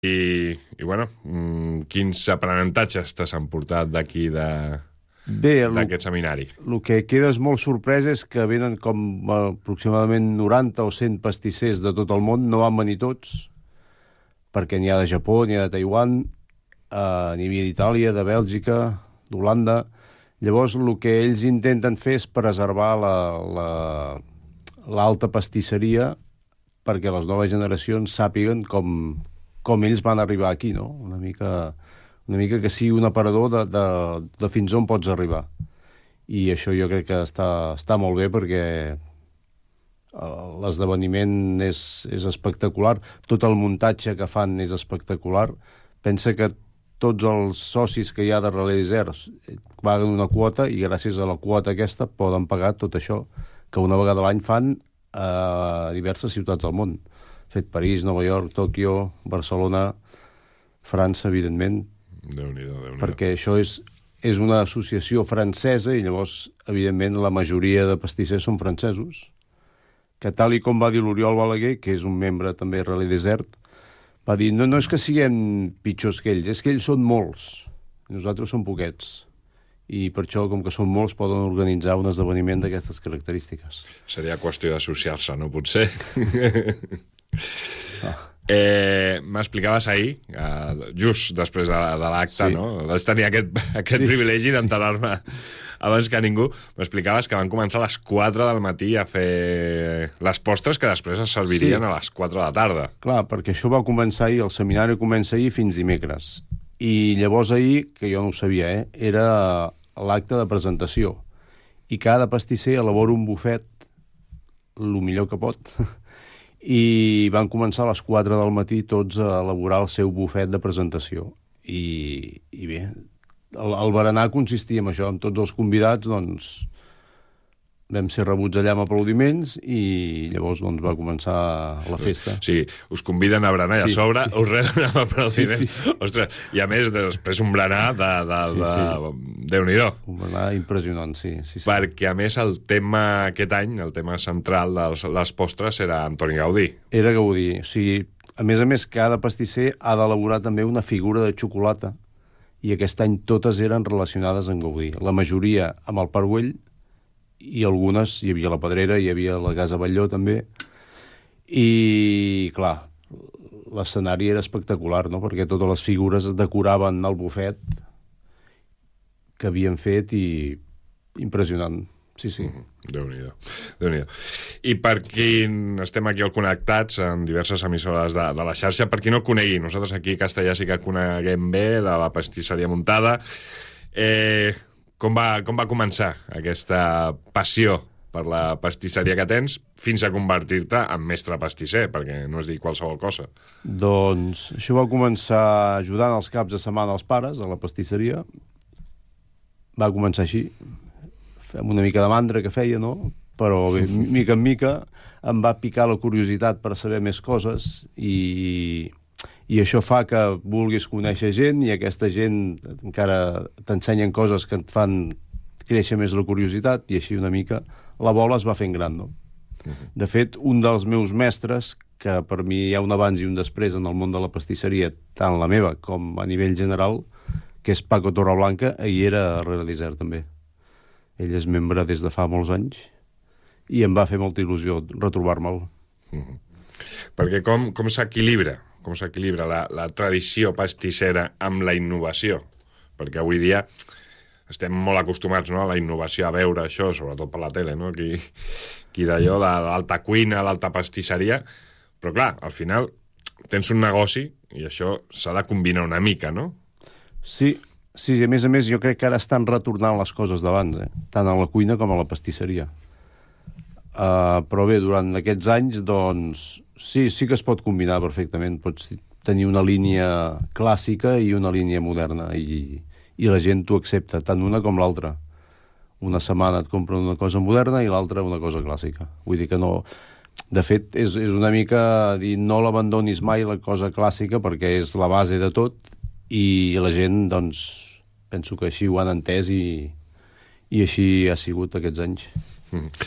I bueno, quins aprenentatges t'has emportat d'aquí, Bé, d'aquest seminari? el que quedes molt sorprès és que venen com aproximadament 90 o 100 pastissers de tot el món, no van venir tots, perquè n'hi ha de Japó, n'hi ha de Taiwan, n'hi havia d'Itàlia, de Bèlgica, d'Holanda. Llavors, el que ells intenten fer és preservar l'alta pastisseria perquè les noves generacions sàpiguen com ells van arribar aquí, no? Una mica que sigui un aparador de fins on pots arribar. I això jo crec que està molt bé perquè l'esdeveniment és espectacular. Tot el muntatge que fan és espectacular. Pensa que tots els socis que hi ha de Relais Desert paguen una quota i gràcies a la quota aquesta poden pagar tot això que una vegada a l'any fan a diverses ciutats del món. Fet París, Nova York, Tòquio, Barcelona, França, evidentment, Déu-n'hi-do, Déu-n'hi-do. perquè això és una associació francesa i llavors, evidentment, la majoria de pastissers són francesos, que tal i com va dir l'Oriol Balaguer, que és un membre també de Relais Desert, va dir, no és que siguem pitjors que ells, és que ells són molts, nosaltres som poquets. I per això, com que són molts, poden organitzar un esdeveniment d'aquestes característiques. Seria qüestió d'associar-se, no? Potser. M'explicaves ahir, just després de l'acte, Sí. no? Vas tenir aquest Sí, privilegi d'enterar-me abans que ningú. M'explicaves que van començar a les 4 del matí a fer les postres que després es servirien Sí. a les 4 de la tarda. Clar, perquè això va començar ahir, el seminari comença ahir fins dimecres. I llavors ahir, que jo no ho sabia, era l'acte de presentació. I cada pastisser elabora un bufet el millor que pot. I van començar a les 4 del matí tots a elaborar el seu bufet de presentació. I bé, el berenar consistia en això, amb tots els convidats, doncs, vam ser rebuts allà amb aplaudiments i llavors doncs, va començar la festa. O sigui, us conviden a berenar i a Sí, sobre sí. us reben amb aplaudiments. Sí. Ostres, i a més, després un berenar de Déu-n'hi-do. Un berenar impressionant, sí. Perquè, a més, el tema aquest any, el tema central de les postres era Antoni Gaudí. Era Gaudí. O sigui, a més, cada pastisser ha d'elaborar també una figura de xocolata i aquest any totes eren relacionades amb Gaudí. La majoria amb el Parc Güell i algunes, hi havia la Pedrera, hi havia la Casa Batlló també. I, clar, l'escenari era espectacular, no?, perquè totes les figures decoraven el bufet que havien fet i impressionant. Sí. Déu-n'hi-do. Déu-n'hi-do. I per qui estem aquí al Connectats, en diverses emissores de la xarxa, per qui no conegui, nosaltres aquí a Castellà sí que coneguem bé de la pastisseria muntada. Com va començar aquesta passió per la pastisseria que tens fins a convertir-te en mestre pastisser, perquè no és dir qualsevol cosa? Doncs això va començar ajudant els caps de setmana als pares a la pastisseria. Va començar així, amb una mica de mandra que feia, no? Però bé, mica en mica em va picar la curiositat per saber més coses i això fa que vulguis conèixer gent i aquesta gent encara t'ensenyen coses que et fan créixer més la curiositat i així una mica la bola es va fent gran, no? De fet, un dels meus mestres, que per mi hi ha un abans i un després en el món de la pastisseria, tant la meva com a nivell general, que és Paco Torreblanca, ahir era a Relais Desert també. Ell és membre des de fa molts anys i em va fer molta il·lusió retrobar-me'l. Perquè com s'equilibra? Com s'equilibra la tradició pastissera amb la innovació? Perquè avui dia estem molt acostumats, no?, a la innovació, a veure això, sobretot per la tele, no?, qui d'allò, de l'alta cuina, l'alta pastisseria, però clar, al final tens un negoci i això s'ha de combinar una mica, no? Sí, a més jo crec que ara estan retornant les coses d'abans, tant a la cuina com a la pastisseria. Però bé, durant aquests anys, doncs, sí que es pot combinar perfectament. Pots tenir una línia clàssica i una línia moderna i la gent t'ho accepta, tant una com l'altra. Una setmana et compra una cosa moderna i l'altra una cosa clàssica. Vull dir que no... De fet, és una mica dir no l'abandonis mai la cosa clàssica perquè és la base de tot i la gent, doncs, penso que així ho han entès i així ha sigut aquests anys.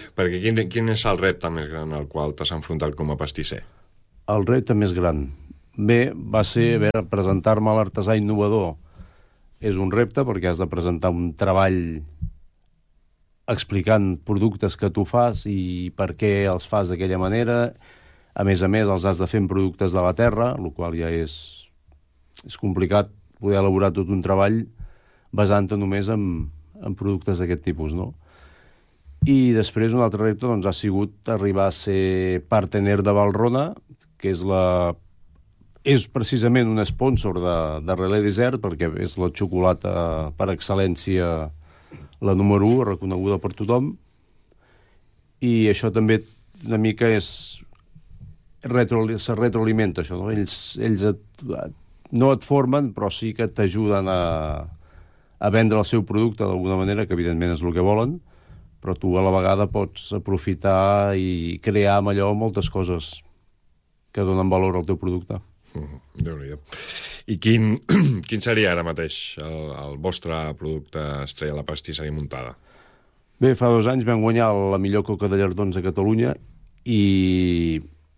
Perquè quin és el repte més gran al qual t'has enfrontat com a pastisser? El repte més gran? Bé, va ser, a veure, presentar-me a l'artesà innovador és un repte, perquè has de presentar un treball explicant productes que tu fas i per què els fas d'aquella manera. A més, els has de fer en productes de la terra, el qual ja és complicat poder elaborar tot un treball basant-te només en productes d'aquest tipus, no? I després un altre repte doncs, ha sigut arribar a ser partener de Valrhona, que és precisament un sponsor de Relais Dessert, perquè és la xocolata per excel·lència la número 1, reconeguda per tothom. I això també una mica se retroalimenta, això, no? Ells no et formen, però sí que t'ajuden a vendre el seu producte d'alguna manera, que evidentment és el que volen, però tu a la vegada pots aprofitar i crear amb allò moltes coses que donen valor al teu producte. Déu-n'hi-do. I quin seria ara mateix el vostre producte estrella, la pastisseria muntada? Bé, fa 2 anys vam guanyar la millor coca de llardons a Catalunya i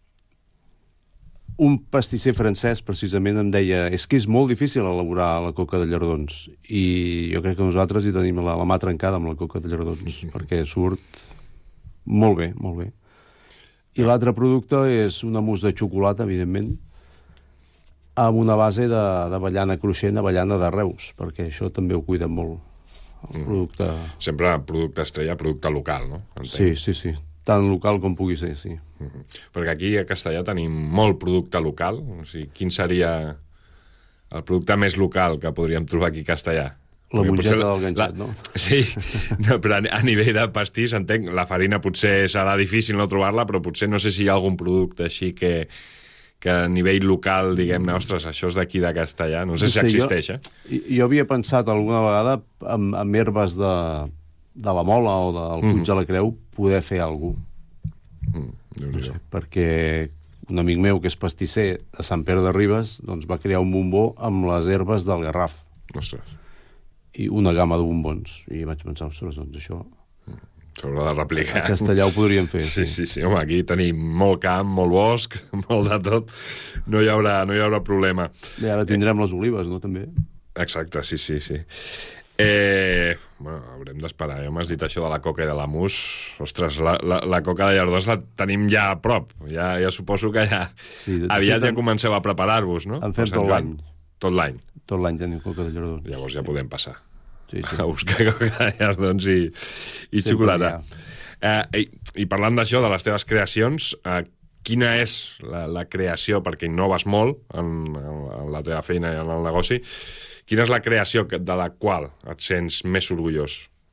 un pastisser francès precisament em deia és que és molt difícil elaborar la coca de llardons i jo crec que nosaltres hi tenim la mà trencada amb la coca de llardons perquè surt molt bé, molt bé. I l'altre producte és una mousse de xocolata, evidentment, amb una base d'avellana cruixent, avellana de Reus, perquè això també ho cuiden molt, el producte. Sempre producte estrella, producte local, no? Entenc. Sí. Tan local com pugui ser, sí. Perquè aquí a Castellà tenim molt producte local. O sigui, quin seria el producte més local que podríem trobar aquí a Castellà? La mongeta del ganxet, no? Sí, no, però a nivell de pastís, entenc, la farina potser serà difícil no trobar-la, però potser no sé si hi ha algun producte així que a nivell local, diguem-ne, ostres, això és d'aquí de Castellà. No sé si existeix, Jo havia pensat alguna vegada amb herbes de la Mola o del Puig de la Creu poder fer alguna cosa. No sé, perquè un amic meu que és pastisser de Sant Pere de Ribes doncs va crear un bombó amb les herbes del Garraf. Ostres. I una gamma de bombons. I vaig pensar, ostres, doncs això s'haurà de replicar. A Castellà ho podríem fer. Sí. Home, aquí tenim molt camp, molt bosc, molt de tot. No hi haurà problema. Bé, ara tindrem les olives, no, també? Exacte, sí. Bueno, haurem d'esperar. Ja m'has dit això de la coca i de la mousse. Ostres, la coca de llardons la tenim ja a prop. Ja suposo que ja... Sí, aviat ja comenceu a preparar-vos, no? En fem tot l'any. Tot l'any? Tot l'any tenim coca de llardons. Llavors ja podem passar. Sí. A buscar coca de llardons i xocolata. I parlant d'això, de les teves creacions, quina és la creació, perquè innoves molt en la teva feina i en el negoci, quina és la creació de la qual et sents més orgullós?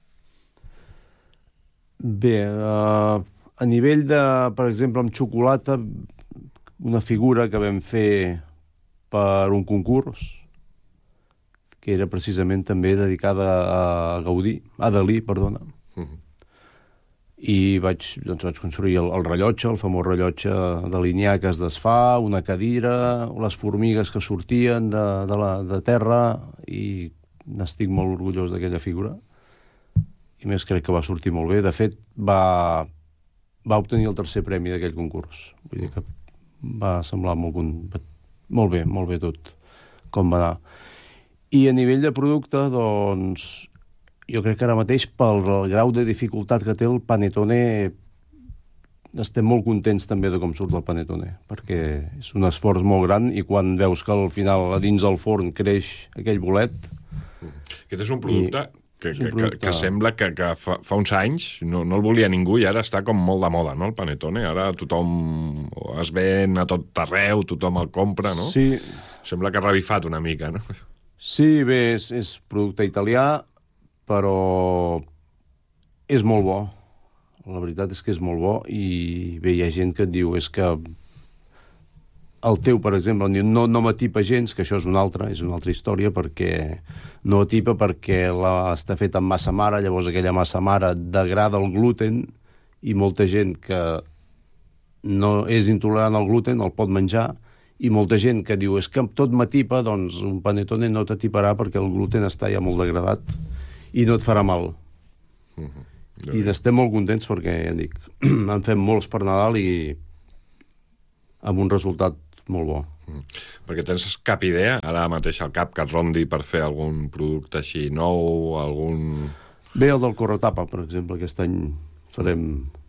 Bé, a nivell de, per exemple, amb xocolata, una figura que vam fer per un concurs, que era precisament també dedicada a Dalí, perdona. I vaig construir el rellotge, el famós rellotge de Linear que es desfà, una cadira, les formigues que sortien de terra, i n'estic molt orgullós d'aquella figura. I més crec que va sortir molt bé. De fet, va obtenir el 3è premi d'aquell concurs. Vull dir que va semblar molt bé tot, com va anar. I a nivell de producte, doncs, jo crec que ara mateix, pel grau de dificultat que té el panetone, estem molt contents també de com surt el panetone, perquè és un esforç molt gran i quan veus que al final a dins del forn creix aquell bolet... Aquest és un producte que sembla que fa uns anys no el volia ningú i ara està com molt de moda, no, el panetone? Ara tothom es ven a tot arreu, tothom el compra, no? Sí. Sembla que ha revifat una mica, no? Sí, bé, és producte italià, però és molt bo. La veritat és que és molt bo i bé, hi ha gent que et diu és que el teu, per exemple, no m'atipa gens, que això és una altra història, perquè no atipa perquè està fet amb massa mare, llavors aquella massa mare degrada el gluten i molta gent que no és intolerant al gluten el pot menjar, i molta gent que diu és que tot m'atipa, doncs un panetone no t'atiparà perquè el gluten està ja molt degradat i no et farà mal. I n'estem molt contents perquè, ja dic, en fem molts per Nadal i amb un resultat molt bo. Perquè tens cap idea, ara mateix al cap, que et rondi per fer algun producte així nou, algun... Bé, el del corretapa, per exemple, aquest any farem...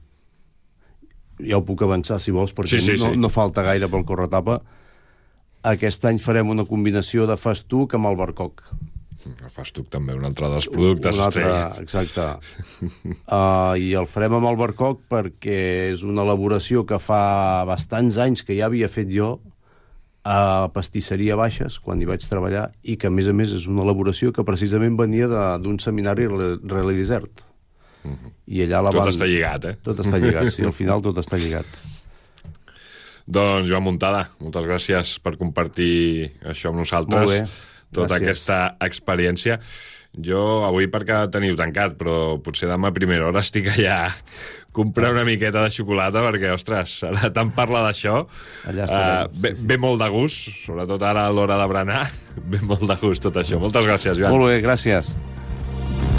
Ja ho puc avançar, si vols, perquè Sí. no falta gaire pel corretapa. Aquest any farem una combinació de festuc amb albercoc. El festuc també, un altre dels productes estrella. Exacte. I el farem amb albercoc perquè és una elaboració que fa bastants anys que ja havia fet jo a Pastisseria Baixes, quan hi vaig treballar, i que, a més, és una elaboració que precisament venia d'un seminari Rally Desert. I allà Tot està lligat, eh? Tot està lligat, sí, al final tot està lligat. Doncs, Joan Muntada, moltes gràcies per compartir això amb nosaltres. Molt bé. Tota Gràcies. aquesta experiència. Jo avui perquè teniu tancat, però potser demà a primera hora estic allà comprar una miqueta de xocolata perquè, ostres, ara tant parla d'això, Allà estarem. ve molt de gust, sobretot ara a l'hora de berenar, ve molt de gust tot això. Moltes gràcies, Joan. Molt bé, gràcies.